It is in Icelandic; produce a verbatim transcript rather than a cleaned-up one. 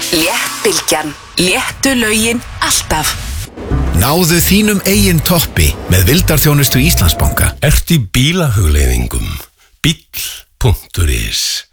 Léttbylgjan, léttu lögin, alltaf. Náðu þínum eigin toppi með vildarþjónustu Íslandsbanka. Ertu í bílahugleiðingum? Bíll punktur is